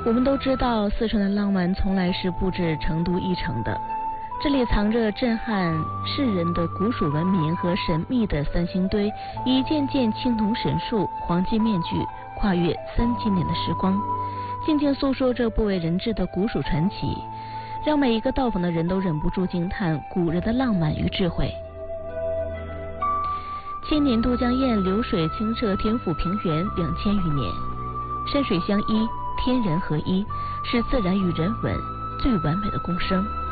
我们都知道，四川的浪漫从来是不止成都一城的，这里藏着震撼世人的古蜀文明和神秘的三星堆，一件件青铜神树、黄金面具，跨越3000年的时光，静静诉说着不为人知的古蜀传奇，让每一个到访的人都忍不住惊叹古人的浪漫与智慧。千年都江堰流水清澈，天府平原2000余年，山水相依，天人合一，是自然与人文最完美的共生。